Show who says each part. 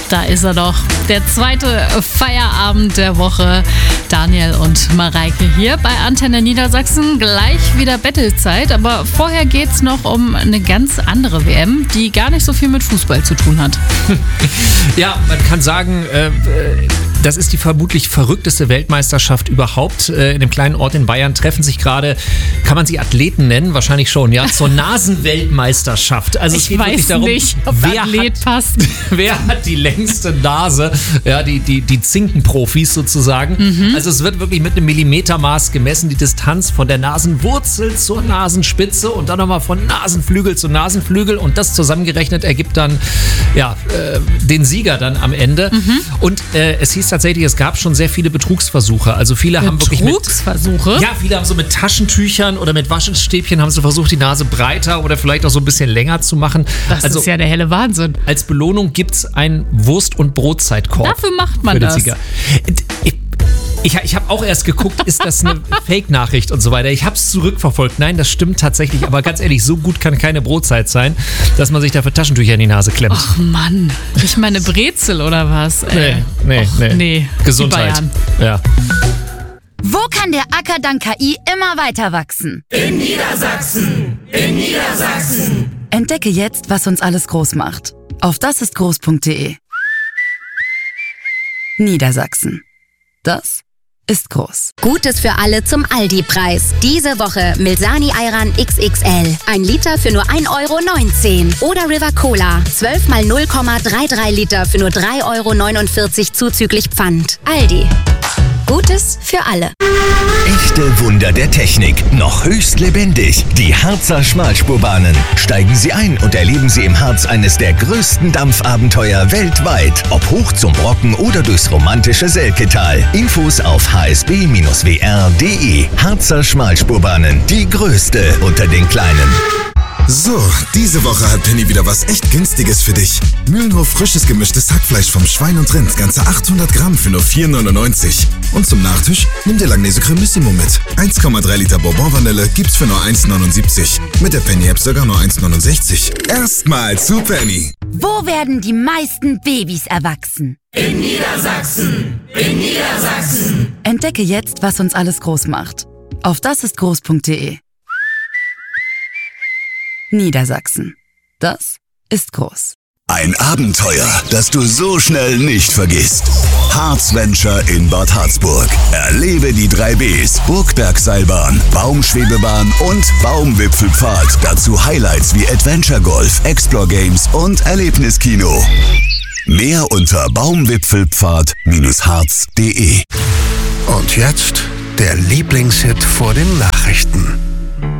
Speaker 1: Da ist er doch. Der zweite Feierabend der Woche. Daniel und Mareike hier bei Antenne Niedersachsen. Gleich wieder Battlezeit, aber vorher geht's noch um eine ganz andere WM, die gar nicht so viel mit Fußball zu tun hat.
Speaker 2: Ja, man kann sagen, das ist die vermutlich verrückteste Weltmeisterschaft überhaupt. In dem kleinen Ort in Bayern treffen sich gerade, kann man sie Athleten nennen? Wahrscheinlich schon, ja, zur Nasenweltmeisterschaft. Also es geht wirklich darum, wer hat die längste Nase? Ja, die Zinkenprofis sozusagen. Also es wird wirklich mit einem Millimetermaß gemessen, die Distanz von der Nasenwurzel zur Nasenspitze und dann nochmal von Nasenflügel zu Nasenflügel und das zusammengerechnet ergibt dann den Sieger dann am Ende. Und es hieß tatsächlich, es gab schon sehr viele Betrugsversuche. Also viele haben wirklich viele haben so mit Taschentüchern oder mit Waschstäbchen haben so versucht, die Nase breiter oder vielleicht auch so ein bisschen länger zu machen.
Speaker 1: Das ist ja der helle Wahnsinn.
Speaker 2: Als Belohnung gibt es einen Wurst- und Brotzeitkorb.
Speaker 1: Dafür macht man das.
Speaker 2: Ich habe auch erst geguckt, ist das eine Fake-Nachricht und so weiter. Ich habe es zurückverfolgt. Nein, das stimmt tatsächlich. Aber ganz ehrlich, so gut kann keine Brotzeit sein, dass man sich dafür Taschentücher in die Nase klemmt.
Speaker 1: Ach Mann, ich meine Brezel oder was?
Speaker 2: Nee. Gesundheit.
Speaker 1: Ja.
Speaker 3: Wo kann der Acker dank KI immer weiter wachsen?
Speaker 4: In Niedersachsen! In Niedersachsen!
Speaker 3: Entdecke jetzt, was uns alles groß macht. Auf dasistgroß.de. Niedersachsen. Das ist groß.
Speaker 5: Gutes für alle zum Aldi-Preis. Diese Woche Milsani Ayran XXL. 1 Liter für nur 1,19 €. Oder River Cola. 12 mal 0,33 Liter für nur 3,49 € zuzüglich Pfand. Aldi. Gutes für alle.
Speaker 6: Echte Wunder der Technik, noch höchst lebendig. Die Harzer Schmalspurbahnen. Steigen Sie ein und erleben Sie im Harz eines der größten Dampfabenteuer weltweit. Ob hoch zum Brocken oder durchs romantische Selketal. Infos auf hsb-wr.de. Harzer Schmalspurbahnen, die größte unter den kleinen.
Speaker 7: So, diese Woche hat Penny wieder was echt Günstiges für dich. Mühlenhof frisches gemischtes Hackfleisch vom Schwein und Rind, ganze 800 Gramm für nur 4,99 €. Und zum Nachtisch nimm dir Langnese Cremissimo mit. 1,3 Liter Bourbon-Vanille gibt's für nur 1,79 €. Mit der Penny-App sogar nur 1,69 €. Erstmal zu Penny.
Speaker 3: Wo werden die meisten Babys erwachsen?
Speaker 4: In Niedersachsen! In Niedersachsen!
Speaker 3: Entdecke jetzt, was uns alles groß macht. Auf dasistgroß.de. Niedersachsen. Das ist groß.
Speaker 6: Ein Abenteuer, das du so schnell nicht vergisst. Harzventure in Bad Harzburg. Erlebe die 3 Bs, Burgbergseilbahn, Baumschwebebahn und Baumwipfelpfad. Dazu Highlights wie Adventure Golf, Explore Games und Erlebniskino. Mehr unter baumwipfelpfad-harz.de.
Speaker 8: Und jetzt der Lieblingshit vor den Nachrichten.